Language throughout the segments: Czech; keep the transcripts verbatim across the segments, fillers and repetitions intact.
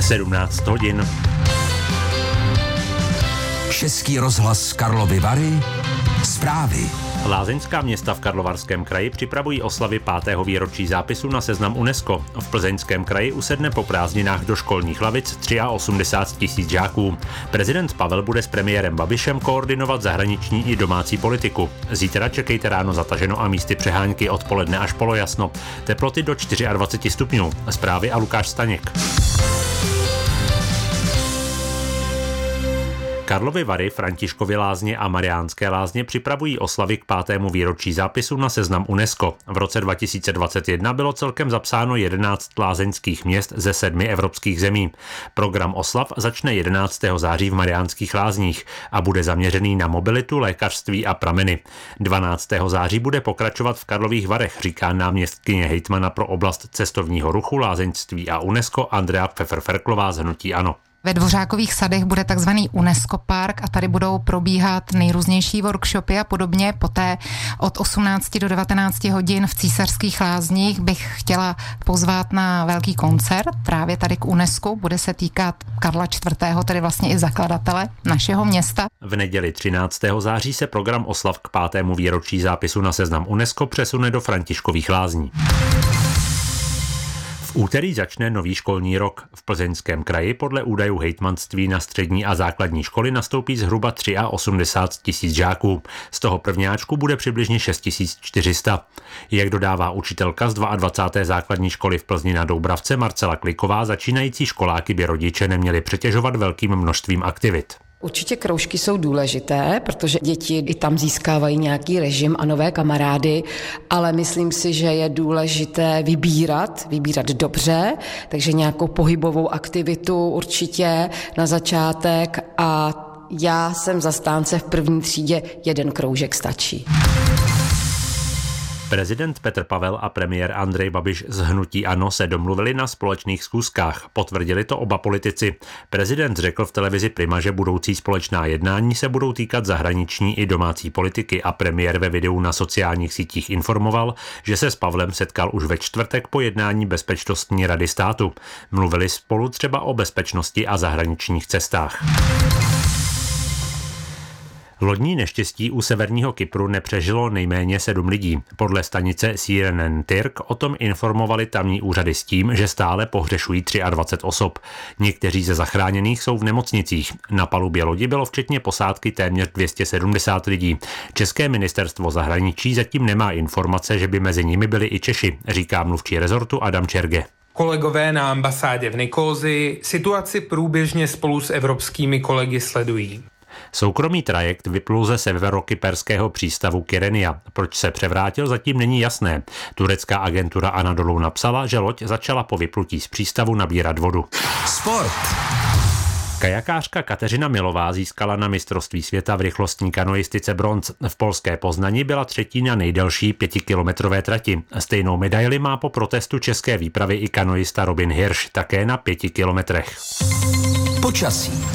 sedmnáct hodin. Český rozhlas Karlovy Vary. Zprávy. Lázeňská města v Karlovarském kraji připravují oslavy pátého výročí zápisu na seznam UNESCO. V Plzeňském kraji usedne po prázdninách do školních lavic osmdesát tři tisíc žáků. Prezident Pavel bude s premiérem Babišem koordinovat zahraniční i domácí politiku. Zítra čekejte ráno zataženo a místy přehánky, odpoledne až polojasno. Teploty do dvacet čtyři stupňů. Zprávy a Lukáš Staněk. Karlovy Vary, Františkovy lázně a Mariánské lázně připravují oslavy k pátému výročí zápisu na seznam UNESCO. V roce dva tisíce dvacet jedna bylo celkem zapsáno jedenáct lázeňských měst ze sedmi evropských zemí. Program oslav začne jedenáctého září v Mariánských lázních a bude zaměřený na mobilitu, lékařství a prameny. dvanáctého září bude pokračovat v Karlových Varech, říká náměstkyně hejtmana pro oblast cestovního ruchu, lázeňství a UNESCO Andrea Pfeffer-Ferklová z hnutí ANO. Ve Dvořákových sadech bude takzvaný UNESCO park a tady budou probíhat nejrůznější workshopy a podobně. Poté od osmnácti do devatenácti hodin v Císařských lázních bych chtěla pozvat na velký koncert právě tady k UNESCO. Bude se týkat Karla čtvrtého, tedy vlastně i zakladatele našeho města. V neděli třináctého září se program oslav k pátému výročí zápisu na seznam UNESCO přesune do Františkových lázní. V úterý začne nový školní rok. V Plzeňském kraji podle údajů hejtmanství na střední a základní školy nastoupí zhruba osmdesát tři tisíc žáků. Z toho prvňáčku bude přibližně šest tisíc čtyři sta. Jak dodává učitelka z dvacáté druhé základní školy v Plzni na Doubravce Marcela Kliková, začínající školáky by rodiče neměli přetěžovat velkým množstvím aktivit. Určitě kroužky jsou důležité, protože děti i tam získávají nějaký režim a nové kamarády, ale myslím si, že je důležité vybírat, vybírat dobře, takže nějakou pohybovou aktivitu určitě na začátek a já jsem zastánce v první třídě, jeden kroužek stačí. Prezident Petr Pavel a premiér Andrej Babiš z hnutí ANO se domluvili na společných schůzkách. Potvrdili to oba politici. Prezident řekl v televizi Prima, že budoucí společná jednání se budou týkat zahraniční i domácí politiky a premiér ve videu na sociálních sítích informoval, že se s Pavlem setkal už ve čtvrtek po jednání Bezpečnostní rady státu. Mluvili spolu třeba o bezpečnosti a zahraničních cestách. Lodní neštěstí u severního Kypru nepřežilo nejméně sedm lidí. Podle stanice C N N Tyrk o tom informovali tamní úřady s tím, že stále pohřešují dvacet tři osob. Někteří ze zachráněných jsou v nemocnicích. Na palubě lodi bylo včetně posádky téměř dvě stě sedmdesát lidí. České ministerstvo zahraničí zatím nemá informace, že by mezi nimi byli i Češi, říká mluvčí rezortu Adam Čerge. Kolegové na ambasádě v Nikózi situaci průběžně spolu s evropskými kolegy sledují. Soukromý trajekt vyplul ze severokyperského přístavu Kyrenia. Proč se převrátil, zatím není jasné. Turecká agentura Anadolu napsala, že loď začala po vyplutí z přístavu nabírat vodu. Sport. Kajakářka Kateřina Milová získala na mistrovství světa v rychlostní kanoistice bronz. V polské Poznani byla třetí na nejdelší pětikilometrové trati. Stejnou medaili má po protestu české výpravy i kanoista Robin Hirsch, také na pěti kilometrech. Počasí.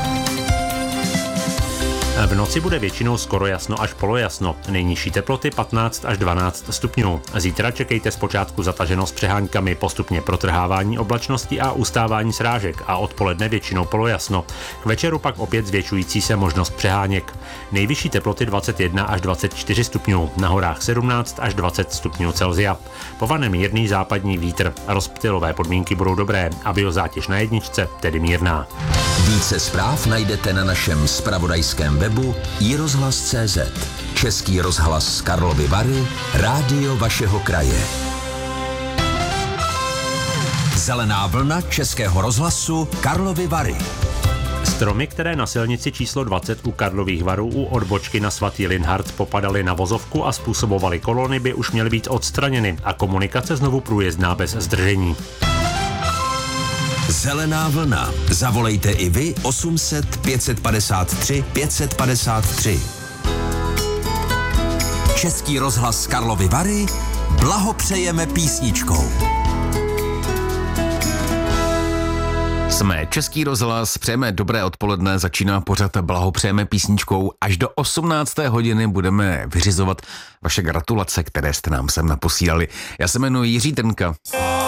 V noci bude většinou skoro jasno až polojasno. Nejnižší teploty patnáct až dvanáct stupňů. Zítra čekejte zpočátku zataženo s přeháňkami, postupně protrhávání oblačnosti a ustávání srážek a odpoledne většinou polojasno. K večeru pak opět zvětšující se možnost přeháněk. Nejvyšší teploty dvacet jedna až dvacet čtyři stupňů, na horách sedmnáct až dvacet stupňů Celsia. Povane mírný západní vítr. Rozptylové podmínky budou dobré a biozátěž na jedničce, tedy mírná. Více zpráv najdete na našem zpravodajském webu i rozhlas tečka cé zet. Český rozhlas Karlovy Vary, rádio vašeho kraje. Zelená vlna Českého rozhlasu Karlovy Vary. Stromy, které na silnici číslo dvacet u Karlových Varů u odbočky na svatý Linhart popadaly na vozovku a způsobovaly kolony, by už měly být odstraněny a komunikace znovu průjezdná bez zdržení. Zelená vlna. Zavolejte i vy osm set pět set padesát tři pět set padesát tři. Český rozhlas Karlovy Vary blahopřejeme písničkou. Jsme Český rozhlas, přejeme dobré odpoledne, začíná pořad blahopřejeme písničkou. Až do osmnácté hodiny budeme vyřizovat vaše gratulace, které jste nám sem naposílali. Já se jmenuji Jiří Trnka.